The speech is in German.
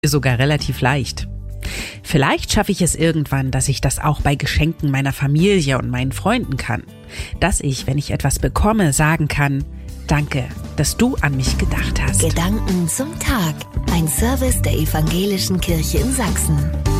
sogar relativ leicht. Vielleicht schaffe ich es irgendwann, dass ich das auch bei Geschenken meiner Familie und meinen Freunden kann. Dass ich, wenn ich etwas bekomme, sagen kann, danke, dass du an mich gedacht hast. Gedanken zum Tag. Ein Service der Evangelischen Kirche in Sachsen.